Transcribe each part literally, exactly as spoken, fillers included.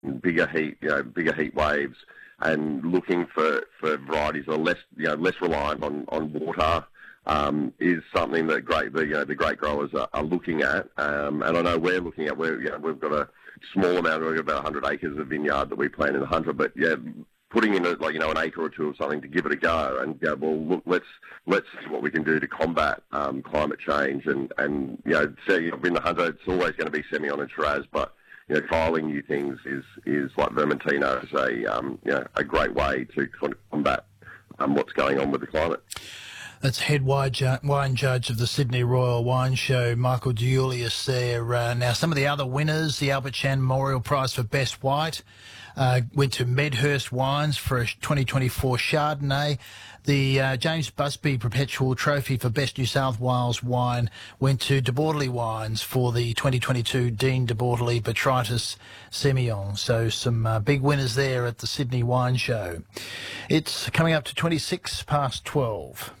bigger heat, you know, bigger heat waves, and looking for, for varieties that are less, you know, less reliant on, on water um, is something that great, the, you know, the great growers are, are looking at. Um, and I know we're looking at, we're, you know, we've got a small amount, we've got about one hundred acres of vineyard that we plant in the Hunter, but yeah, putting in a, like, you know, an acre or two of something to give it a go and go, well, look, let's let's see what we can do to combat um, climate change. And, and you know, so, you know, in the Hunter, it's always going to be Semillon and Shiraz, but you know, trialling new things is, is like Vermentino is a um, you know, a great way to kind of combat um, what's going on with the climate. That's head wine judge of the Sydney Royal Wine Show, Michael Julius there. Uh, now, some of the other winners, the Albert Chan Memorial Prize for Best White, uh, went to Medhurst Wines for a twenty twenty-four Chardonnay. The uh, James Busby Perpetual Trophy for Best New South Wales Wine went to De Bortoli Wines for the twenty twenty-two Dean De Bortoli Botrytis Semillon. So some uh, big winners there at the Sydney Wine Show. It's coming up to twenty-six past twelve.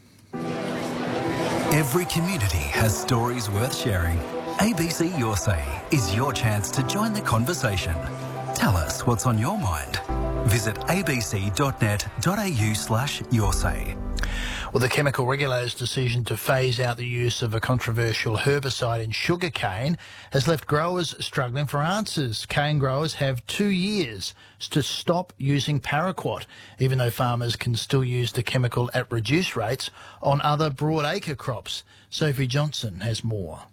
Every community has stories worth sharing. A B C Your Say is your chance to join the conversation. Tell us what's on your mind. Visit abc.net.au slash your say. Well, the chemical regulator's decision to phase out the use of a controversial herbicide in sugarcane has left growers struggling for answers. Cane growers have two years to stop using paraquat, even though farmers can still use the chemical at reduced rates on other broadacre crops. Sophie Johnson has more.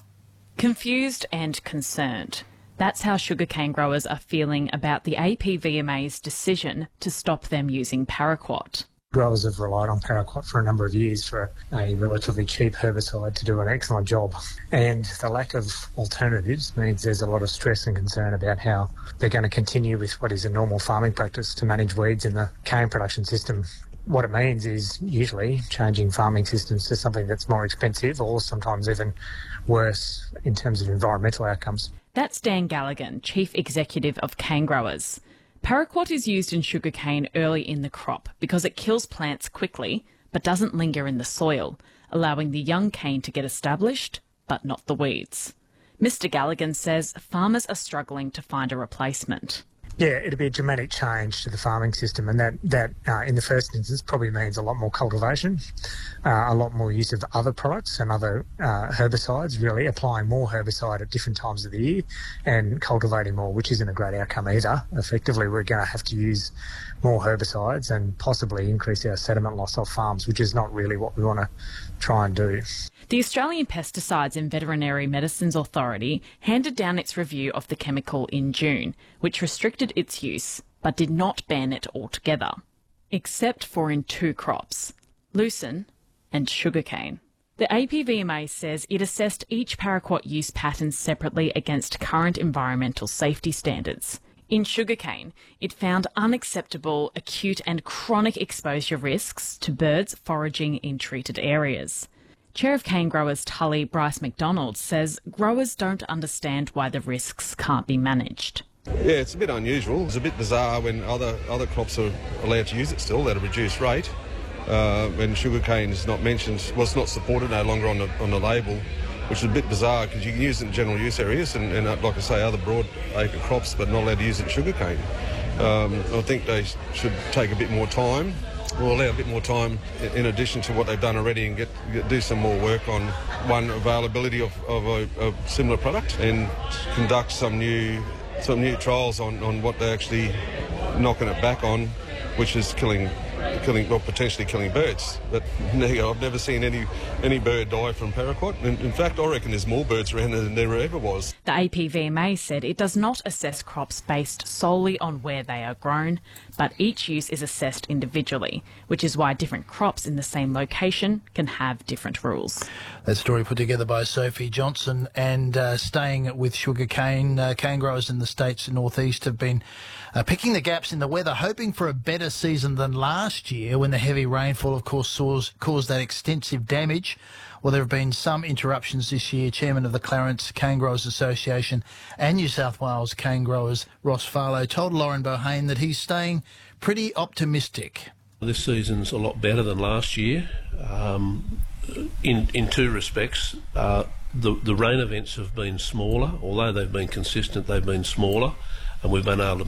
Confused and concerned. That's how sugarcane growers are feeling about the A P V M A's decision to stop them using paraquat. Growers have relied on paraquat for a number of years for a relatively cheap herbicide to do an excellent job. And the lack of alternatives means there's a lot of stress and concern about how they're going to continue with what is a normal farming practice to manage weeds in the cane production system. What it means is usually changing farming systems to something that's more expensive or sometimes even worse in terms of environmental outcomes. That's Dan Galligan, Chief Executive of Cane Growers. Paraquat is used in sugarcane early in the crop because it kills plants quickly but doesn't linger in the soil, allowing the young cane to get established but not the weeds. Mister Galligan says farmers are struggling to find a replacement. Yeah, it'd be a dramatic change to the farming system, and that, that uh, in the first instance probably means a lot more cultivation, uh, a lot more use of other products and other uh, herbicides, really applying more herbicide at different times of the year and cultivating more, which isn't a great outcome either. Effectively, we're going to have to use more herbicides and possibly increase our sediment loss off farms, which is not really what we want to try and do. The Australian Pesticides and Veterinary Medicines Authority handed down its review of the chemical in June, which restricted its use but did not ban it altogether, except for in two crops, lucerne and sugarcane. The A P V M A says it assessed each paraquat use pattern separately against current environmental safety standards. In sugarcane, it found unacceptable acute and chronic exposure risks to birds foraging in treated areas. Chair of Cane Growers Tully, Bryce McDonald, says growers don't understand why the risks can't be managed. Yeah, it's a bit unusual. It's a bit bizarre when other other crops are allowed to use it still at a reduced rate. Uh, when sugarcane is not mentioned, well, it's not supported no longer on the, on the label, which is a bit bizarre because you can use it in general use areas and, and like I say, other broad acre crops, but not allowed to use it in sugarcane. Um, I think they should take a bit more time, or allow a bit more time in addition to what they've done already, and get, get do some more work on, one, availability of, of a, a similar product, and conduct some new some new trials on, on what they're actually knocking it back on, which is killing killing, well, potentially killing birds. But no, I've never seen any any bird die from paraquat. In, in fact, I reckon there's more birds around than there ever was. The A P V M A said it does not assess crops based solely on where they are grown, but each use is assessed individually, which is why different crops in the same location can have different rules. That story put together by Sophie Johnson. And uh, staying with sugarcane, uh, cane growers in the states northeast have been uh, picking the gaps in the weather, hoping for a better season than last year when the heavy rainfall, of course, caused, caused that extensive damage. Well, there have been some interruptions this year. Chairman of the Clarence Cane Growers Association and New South Wales Cane Growers, Ross Farlow, told Lauren Bohane that he's staying pretty optimistic. This season's a lot better than last year um, in in two respects. Uh, the, the rain events have been smaller. Although they've been consistent, they've been smaller, and we've been able to